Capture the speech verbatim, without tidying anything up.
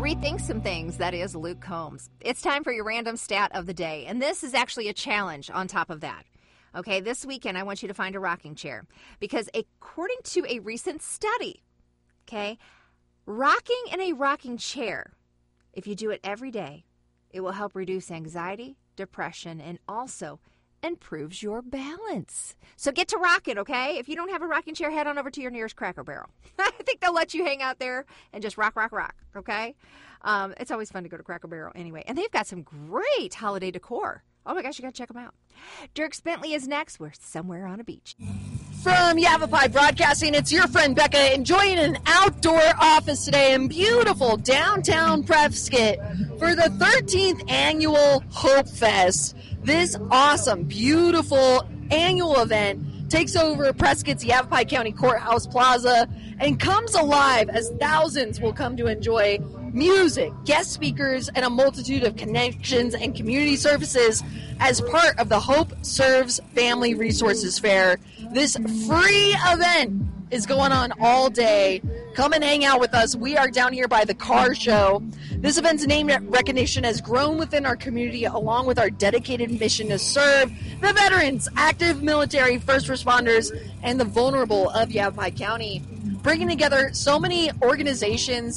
rethink some things. That is Luke Combs. It's time for your random stat of the day, and this is actually a challenge on top of that. Okay, this weekend I want you to find a rocking chair because according to a recent study, okay, rocking in a rocking chair, if you do it every day, it will help reduce anxiety, depression, and also improves your balance. So get to rocking, okay? If you don't have a rocking chair, head on over to your nearest Cracker Barrel. I think they'll let you hang out there and just rock, rock, rock, okay? Um, it's always fun to go to Cracker Barrel anyway. And they've got some great holiday decor. Oh my gosh, you got to check them out. Dirk Bentley is next. We're somewhere on a beach. From Yavapai Broadcasting, it's your friend Becca enjoying an outdoor office today in beautiful downtown Prescott for the thirteenth annual Hope Fest. This awesome, beautiful annual event takes over Prescott's Yavapai County Courthouse Plaza and comes alive as thousands will come to enjoy music, guest speakers, and a multitude of connections and community services as part of the Hope Serves Family Resources Fair. This free event is going on all day. Come and hang out with us. We are down here by the car show. This event's name recognition has grown within our community along with our dedicated mission to serve the veterans, active military, first responders, and the vulnerable of Yavapai County. Bringing together so many organizations